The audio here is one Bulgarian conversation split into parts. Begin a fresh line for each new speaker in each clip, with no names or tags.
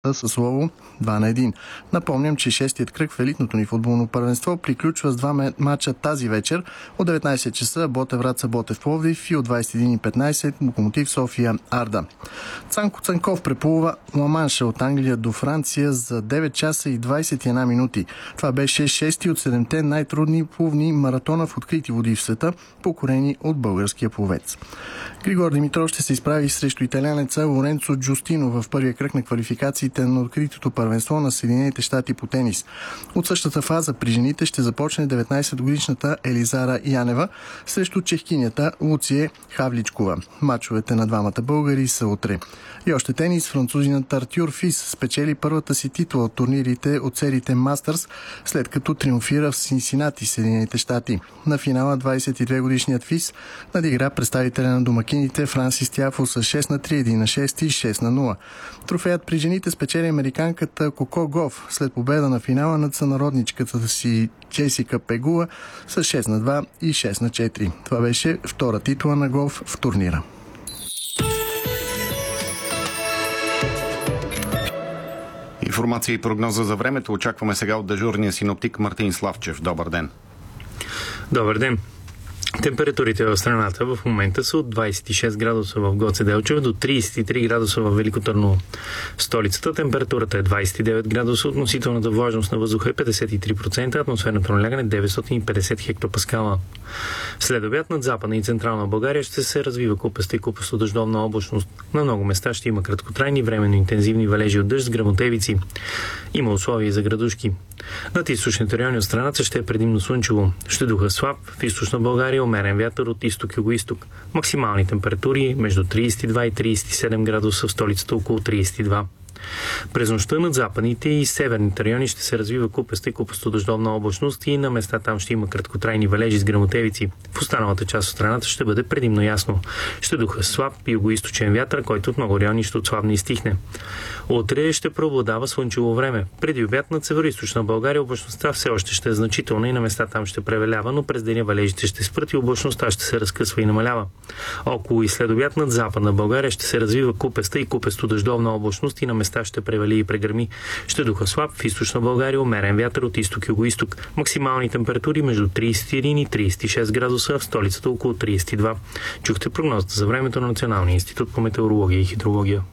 със слово 2-1. Напомням, че шестият кръг в елитното ни футболно първенство приключва с два мача тази вечер от 19 часа Ботев Враца, Ботев Пловдив и от 21:15 Локомотив София Арда. Цанко Цанков преплува Ла-Манша от Англия до Франция за 9 часа и 21 минути. Това беше шести от 7-те най-трудни плувни маратона в открити води в света, покорени от българския пловец. Григор Димитров ще се изправи срещу италянеца Лоренцо Джустино в първия кръг на квалификациите на откритото първенство на Съединените щати по тенис. От същата фаза при жените ще започне 19-годишната Елизара Янева срещу чехкинята Луция Хавличкова. Мачовете на двамата българи са утре. И още тенис, французинът Артюр Фис спечели първата си титла от турнирите от сериите Мастърс, след като триумфира в Синсинати, Съединените щати. На финала 22-годишният Фис надигра представителя на домакините Франсис Тиафо с 6-3, 1-6 и 6-0. Трофеят при жените спечели американката Коко Гоф след победа на финала над сънародничката си Джесика Пегула с 6-2 и 6-4. Това беше втора титла на Гоф в турнира.
Информация и прогноза за времето очакваме сега от дежурния синоптик Мартин Славчев. Добър ден!
Добър ден! Температурите в страната в момента са от 26 градуса в Гоце Делчев до 33 градуса в Велико Търново. В столицата температурата е 29 градуса, относителната влажност на въздуха е 53%, атмосферното налягане 950 хектопаскала. След обяд над Западна и Централна България ще се развива купеста и купесто-дъждовна облачност. На много места ще има краткотрайни временно интензивни валежи от дъжд с гръмотевици. Има условия за градушки. Над източните райони от страната ще е предимно слънчево. Ще духа слаб, в източна България умерен вятър от изток-юго-исток. Максимални температури между 32 и 37 градуса, в столицата около 32. През нощта над западните и северните райони ще се развива купеста и купесто-дъждовна облачност и на места там ще има краткотрайни валежи с гръмотевици. В останалата част от страната ще бъде предимно ясно. Ще духа слаб юго-источен вятър, който от много райони ще отслабне и стихне. Утре ще преобладава слънчево време. Преди обяд над североизточна България облачността все още ще е значителна и на места там ще превалява, но през деня валежите ще спрат и облачността ще се разкъсва и намалява. Около и след обяд над западна България ще се развива купеста и купесто-дъждовна облачност и на места ще превали и прегърми. Ще духа слаб, в източна България умерен вятър от изток-юго-исток. Максимални температури между 31 и 36 градуса, в столицата около 32. Чухте прогнозата за времето на Националния институт по метеорология и хидрология.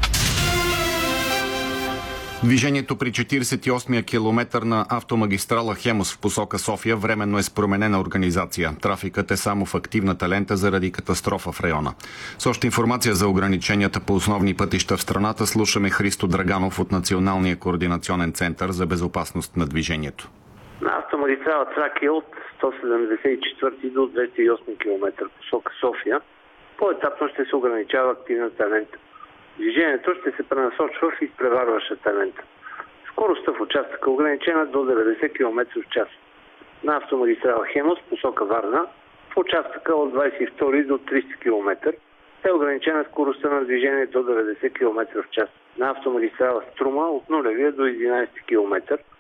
Движението при 48-я километър на автомагистрала Хемус в посока София временно е с променена организация. Трафикът е само в активната лента заради катастрофа в района. С още информация за ограниченията по основни пътища в страната слушаме Христо Драганов от Националния координационен център за безопасност на движението.
На автомагистрала Тракия от 174 до 208 км посока София по-етапно ще се ограничава активната лента. Движението ще се пренасочва в изпреварващата лента. Скоростта в участъка е ограничена до 90 км в час. На автомагистрала Хемус, посока Варна, в участъка от 22 до 30 км е ограничена скоростта на движение до 90 км в час. На автомагистрала Струма от 0 до 11 км